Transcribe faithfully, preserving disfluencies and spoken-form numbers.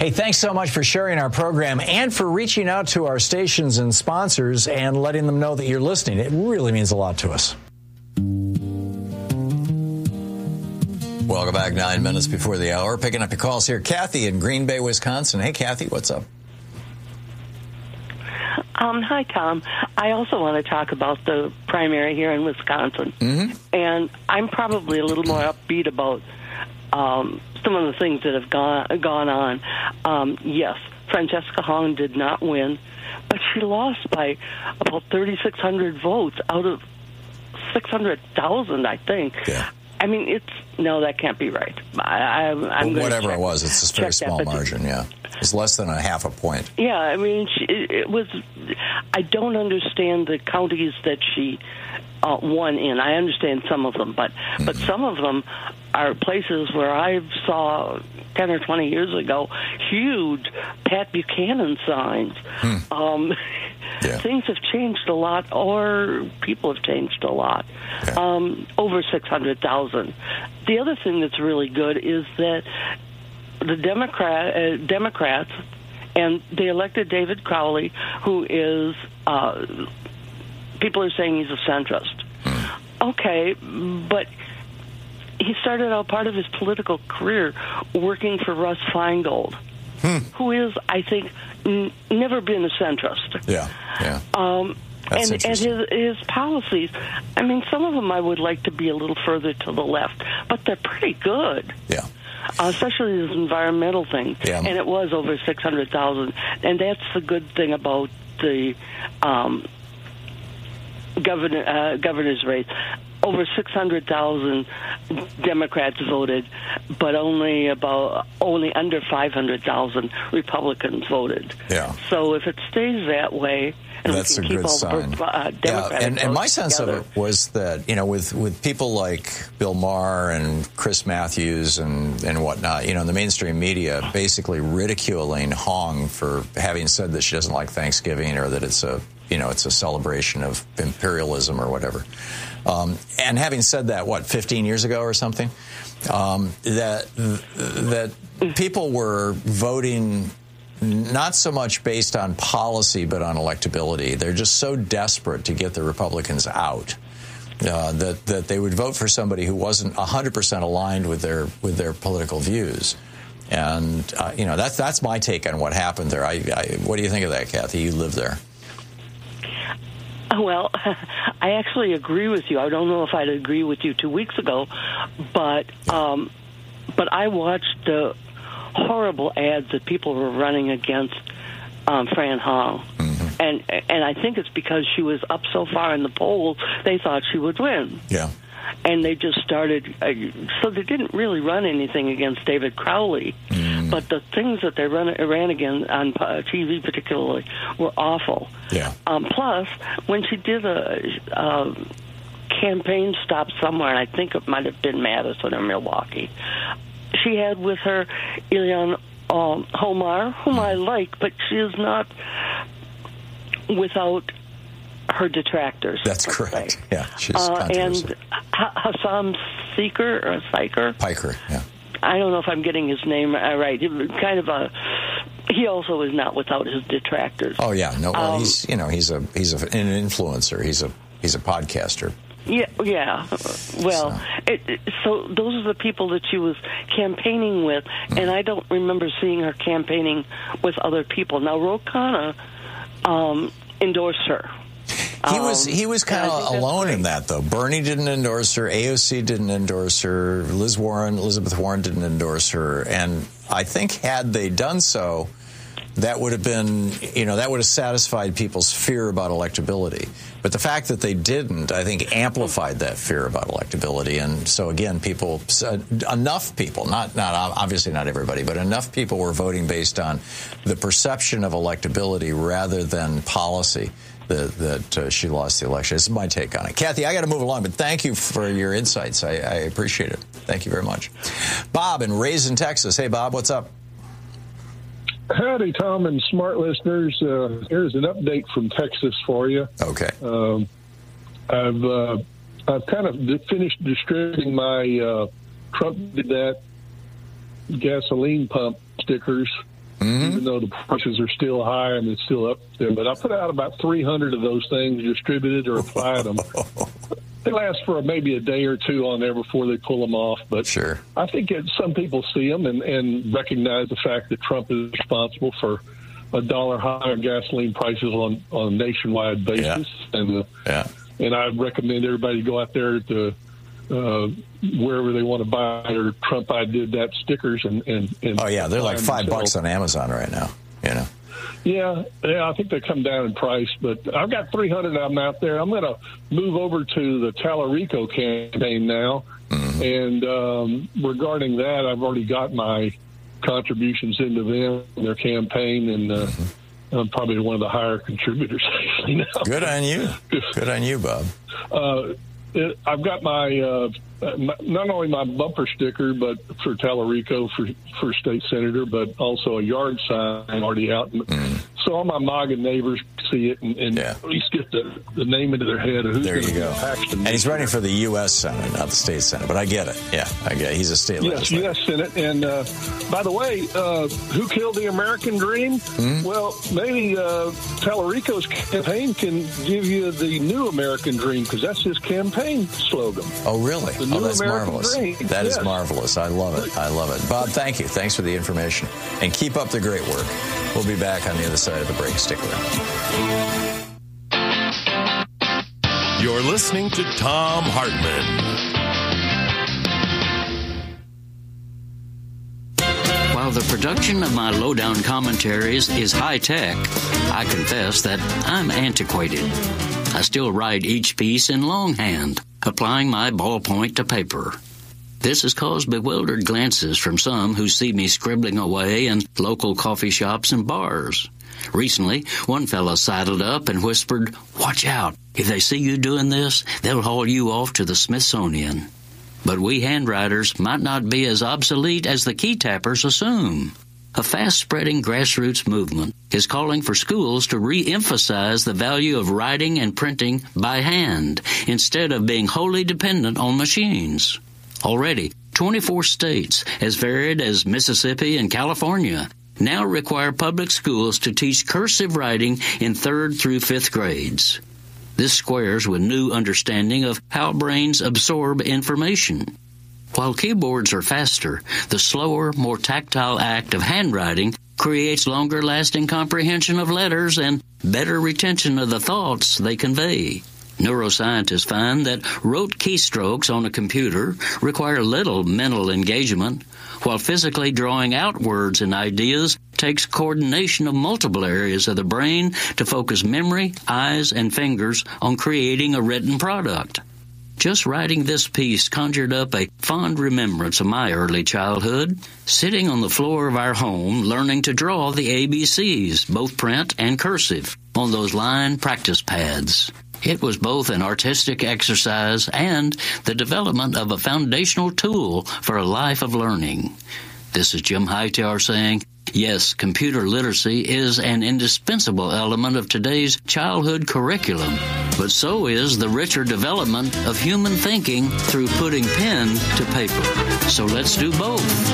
Hey, thanks so much for sharing our program and for reaching out to our stations and sponsors and letting them know that you're listening. It really means a lot to us. Welcome back. Nine minutes before the hour. Picking up your calls here. Kathy in Green Bay, Wisconsin. Hey, Kathy, what's up? Um, hi, Tom. I also want to talk about the primary here in Wisconsin. Mm-hmm. And I'm probably a little more upbeat about um, some of the things that have gone gone on. Um, yes, Francesca Hong did not win, but she lost by about thirty-six hundred votes out of six hundred thousand, I think. Yeah. I mean, it's no, that can't be right. I, I, I'm well, going whatever check, it was, it's a very small that, margin. Yeah, it's less than a half a point. Yeah, I mean, she, it, it was. I don't understand the counties that she uh, won in. I understand some of them, but mm-hmm. but some of them are places where I saw ten or twenty years ago huge Pat Buchanan signs. Hmm. Um, yeah. Things have changed a lot, or people have changed a lot. Yeah. Um, over six hundred thousand. The other thing that's really good is that the Democrat uh, Democrats. And they elected David Crowley, who is, uh, people are saying he's a centrist. Okay, but he started out part of his political career working for Russ Feingold, hmm. who is, I think, n- never been a centrist. Yeah, yeah. Um, That's and and his, his policies, I mean, some of them I would like to be a little further to the left, but they're pretty good. Yeah. Uh, especially this environmental thing. Yeah. And it was over six hundred thousand. And that's the good thing about the um, governor, uh, governor's race. Over six hundred thousand Democrats voted, but only about only under five hundred thousand Republicans voted. Yeah. So if it stays that way, and that's we a can keep good all sign. The, uh, yeah, and, and my sense together. of it was that, you know, with, with people like Bill Maher and Chris Matthews and, and whatnot, you know, the mainstream media basically ridiculing Hong for having said that she doesn't like Thanksgiving or that it's a, you know, it's a celebration of imperialism or whatever. Um, and having said that, what, fifteen years ago or something, um, that that people were voting not so much based on policy, but on electability. They're just so desperate to get the Republicans out uh, that that they would vote for somebody who wasn't one hundred percent aligned with their with their political views. And uh, you know, that's that's my take on what happened there. I, I, what do you think of that, Kathy? You live there. Well, I actually agree with you. I don't know if I'd agree with you two weeks ago, but um, but I watched the horrible ads that people were running against um, Fran Hong, mm-hmm. and and I think it's because she was up so far in the polls, they thought she would win. Yeah. And they just started, uh, so they didn't really run anything against David Crowley, mm. but the things that they run, ran again on T V particularly were awful. Yeah. Um, plus, when she did a, a campaign stop somewhere, and I think it might have been Madison or Milwaukee, she had with her Ilhan um, Omar, whom I like, but she is not without her detractors. That's correct. Say. Yeah, she's uh, controversial. And Hassam Seeker or Siker, Piker. Yeah. I don't know if I'm getting his name right. He was kind of a. He also is not without his detractors. Oh yeah, no. Well, um, he's you know he's a he's a, an influencer. He's a he's a podcaster. Yeah, yeah. Well, So. It, it, so those are the people that she was campaigning with, mm. and I don't remember seeing her campaigning with other people. Now, Ro Khanna um, endorsed her. He was Um, he was kind and I of think that's alone great. in that, though. Bernie didn't endorse her. A O C didn't endorse her. Liz Warren, Elizabeth Warren didn't endorse her. And I think had they done so, that would have been, you know, that would have satisfied people's fear about electability. But the fact that they didn't, I think, amplified that fear about electability. And so, again, people, uh, enough people, not not obviously not everybody, but enough people were voting based on the perception of electability rather than policy. That, that uh, she lost the election. This is my take on it. Kathy, I got to move along, but thank you for your insights. I, I appreciate it. Thank you very much. Bob in Raisin, Texas. Hey, Bob, what's up? Howdy, Tom and smart listeners. Uh, here's an update from Texas for you. Okay. Um, I've uh, I've kind of di- finished distributing my uh, Trump did that gasoline pump stickers mm-hmm. even though the prices are still high and it's still up there. But I put out about three hundred of those things, distributed or applied them. They last for maybe a day or two on there before they pull them off. But sure. I think it, some people see them and, and recognize the fact that Trump is responsible for a dollar higher gasoline prices on, on a nationwide basis. Yeah. And uh, yeah. and I recommend everybody go out there to uh, wherever they want to buy their Trump I Did That stickers. and, and, and Oh, yeah, they're like five themselves. bucks on Amazon right now, you know. Yeah, yeah, I think they come down in price, but I've got three hundred of them out there. I'm going to move over to the Tallarico campaign now, mm-hmm. and um, regarding that, I've already got my contributions into them and their campaign, and uh, mm-hmm. I'm probably one of the higher contributors actually now. Good on you. Good on you, Bob. Uh, it, I've got my, uh, my not only my bumper sticker, but for Tallarico for for state senator, but also a yard sign already out. Mm. So all my MAGA neighbors see it and, and yeah. at least get the, the name into their head of who's there you go. Paxton. And he's running for the U S Senate, not the state Senate. But I get it. Yeah, I get it. He's a state yes, legislator. U S Senate. And uh, by the way, uh, who killed the American dream? Mm. Well, maybe uh, Tallarico's campaign can give you the new American dream, because that's his campaign slogan. Oh, really? The new oh, that's American marvelous. dream. That yes. is marvelous. I love it. I love it. Bob, thank you. Thanks for the information. And keep up the great work. We'll be back on the other side of the break. Stick around. You're listening to Thom Hartmann. While the production of my lowdown commentaries is high-tech, I confess that I'm antiquated. I still write each piece in longhand, applying my ballpoint to paper. This has caused bewildered glances from some who see me scribbling away in local coffee shops and bars. Recently, one fellow sidled up and whispered, "Watch out. If they see you doing this, they'll haul you off to the Smithsonian." But we handwriters might not be as obsolete as the key tappers assume. A fast-spreading grassroots movement is calling for schools to re-emphasize the value of writing and printing by hand instead of being wholly dependent on machines. Already, twenty-four states, as varied as Mississippi and California, now require public schools to teach cursive writing in third through fifth grades. This squares with new understanding of how brains absorb information. While keyboards are faster, the slower, more tactile act of handwriting creates longer-lasting comprehension of letters and better retention of the thoughts they convey. Neuroscientists find that rote keystrokes on a computer require little mental engagement, while physically drawing out words and ideas takes coordination of multiple areas of the brain to focus memory, eyes, and fingers on creating a written product. Just writing this piece conjured up a fond remembrance of my early childhood, sitting on the floor of our home learning to draw the A B Cs, both print and cursive, on those line practice pads. It was both an artistic exercise and the development of a foundational tool for a life of learning. This is Jim Hightower saying, yes, computer literacy is an indispensable element of today's childhood curriculum, but so is the richer development of human thinking through putting pen to paper. So let's do both.